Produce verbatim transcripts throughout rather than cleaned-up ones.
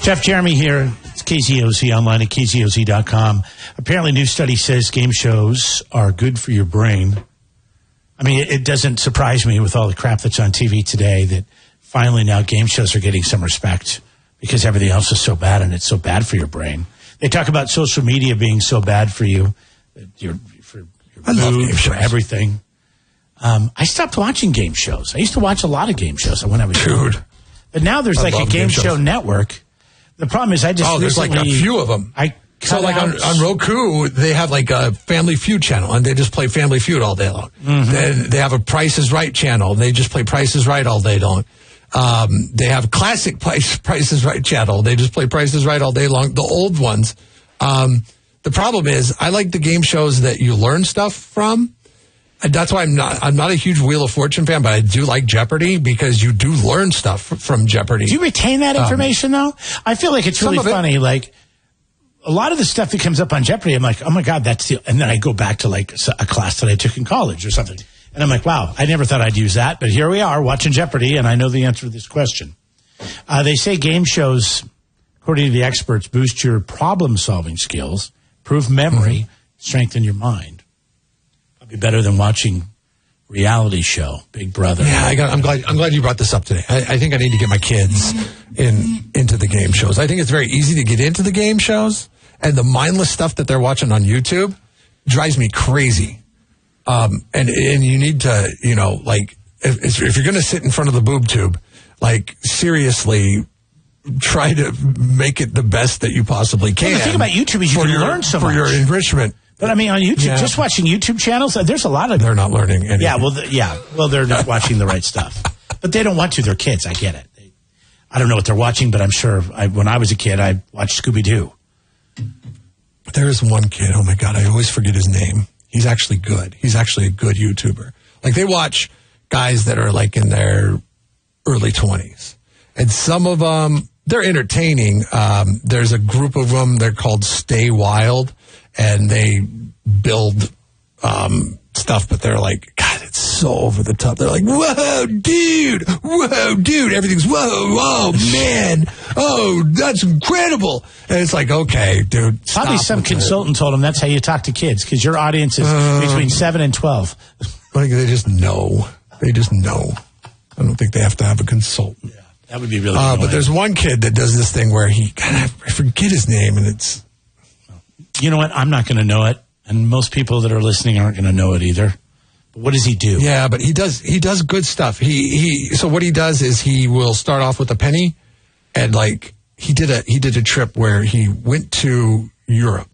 Jeff Jeremy here. It's K Z O Z online at K Z O Z dot com. Apparently, new study says game shows are good for your brain. I mean, it, it doesn't surprise me with all the crap that's on T V today that finally now game shows are getting some respect because everything else is so bad and it's so bad for your brain. They talk about social media being so bad for you, your, for your I love mood, game for shows. everything. Um, I stopped watching game shows. I used to watch a lot of game shows when I was young. Dude. But now there's I like a love game game show shows. network. The problem is I just Oh, there's like a recently- few of them. I So cut like on, out- on Roku, they have like a Family Feud channel, and they just play Family Feud all day long. Mm-hmm. Then they have a Price is Right channel, and they just play Price is Right all day long. Um, they have classic Price, Price is Right channel. They just play Price is Right all day long. The old ones. Um, the problem is I like the game shows that you learn stuff from. And that's why I'm not I'm not a huge Wheel of Fortune fan, but I do like Jeopardy because you do learn stuff f- from Jeopardy. Do you retain that information, though? I feel like it's some really of it- funny. Like, a lot of the stuff that comes up on Jeopardy, I'm like, oh, my God, that's the... And then I go back to, like, a class that I took in college or something. And I'm like, wow, I never thought I'd use that. But here we are watching Jeopardy, and I know the answer to this question. Uh, they say game shows, according to the experts, boost your problem-solving skills, improve memory, Mm-hmm. strengthen your mind. Probably better than watching reality show, Big Brother. Yeah, I got, I'm glad. I'm glad you brought this up today. I, I think I need to get my kids in into the game shows. I think it's very easy to get into the game shows, and the mindless stuff that they're watching on YouTube drives me crazy. Um, and and you need to, you know, like if, if you're going to sit in front of the boob tube, like seriously, try to make it the best that you possibly can. Well, the thing about YouTube is you for can your, learn so for much. your enrichment. But I mean, on YouTube, Yeah. just watching YouTube channels, uh, there's a lot of... They're not learning anything. Yeah, well, th- yeah. Well, they're not watching the right stuff. But they don't want to. They're kids. I get it. They, I don't know what they're watching, but I'm sure I, when I was a kid, I watched Scooby-Doo. There is one kid, oh my God, I always forget his name. He's actually good. He's actually a good YouTuber. Like, they watch guys that are like in their early twenties. And some of them, they're entertaining. Um, there's a group of them, they're called Stay Wild, and they build um, stuff, but they're like, God, it's so over the top. They're like, whoa, dude, whoa, dude, everything's whoa, whoa, man, oh, that's incredible. And it's like, okay, dude, Probably stop some with it. consultant told them that's how you talk to kids, because your audience is Um, between seven and twelve. Like, they just know. They just know. I don't think they have to have a consultant. Yeah, that would be really Uh, annoying. but there's one kid that does this thing where he, God, I forget his name, and it's, You know what? I'm not going to know it, and most people that are listening aren't going to know it either. But what does he do? yeah, but he does, he does good stuff. He, he, so what he does is he will start off with a penny, and like, he did a, he did a trip where he went to Europe,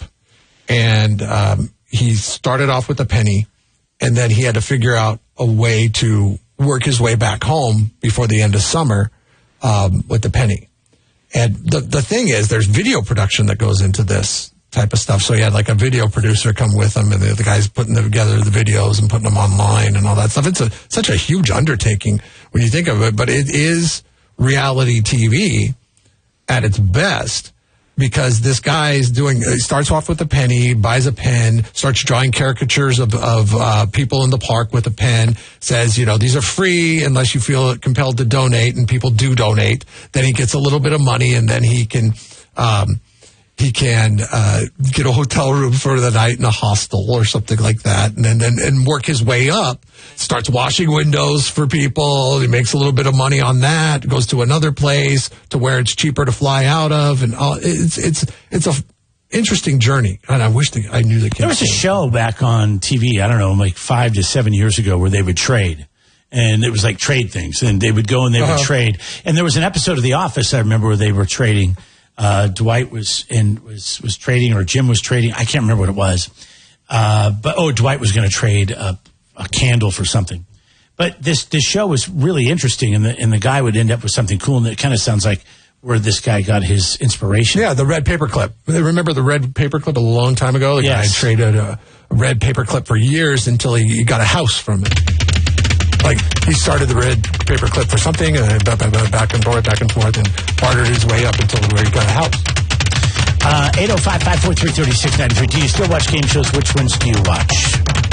and, um, he started off with a penny, and then he had to figure out a way to work his way back home before the end of summer, um, with the penny. And the the thing is, there's video production that goes into this type of stuff. So he had like a video producer come with him, and the, the guy's putting together the videos and putting them online and all that stuff. It's a, such a huge undertaking when you think of it, but it is reality T V at its best, because this guy's doing, he starts off with a penny, buys a pen, starts drawing caricatures of, of uh, people in the park with a pen, says, you know, these are free unless you feel compelled to donate, and people do donate. Then he gets a little bit of money, and then he can, um, he can uh, get a hotel room for the night in a hostel or something like that, and then and, and work his way up. Starts washing windows for people. He makes a little bit of money on that. Goes to another place to where it's cheaper to fly out of, and all. It's it's it's a f- interesting journey. And I wish the, I knew the kid. There was a show back on T V, I don't know, like five to seven years ago, where they would trade. And it was like trade things. And they would go and they Uh-huh. would trade. And there was an episode of The Office, I remember, where they were trading. Uh, Dwight was in, was, was trading, or Jim was trading. I can't remember what it was. Uh, but, oh, Dwight was going to trade a, a candle for something. But this, this show was really interesting. And the, and the guy would end up with something cool. And it kind of sounds like where this guy got his inspiration. Yeah, the red paperclip. Remember the red paperclip a long time ago? The Yes. guy traded a, a red paperclip for years until he, he got a house from it. Like, he started the red paperclip for something, and then back and forth, back and forth, and bartered his way up until where he got a house. Uh, eight oh five, five four three, three six nine three. Do you still watch game shows? Which ones do you watch?